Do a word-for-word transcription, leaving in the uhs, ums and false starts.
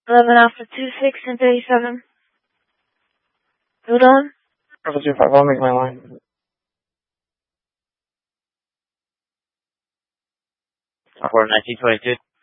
eleven Alpha two six and thirty-seven. Hold on. Alpha two five, I'll make my line. For nineteen twenty-two.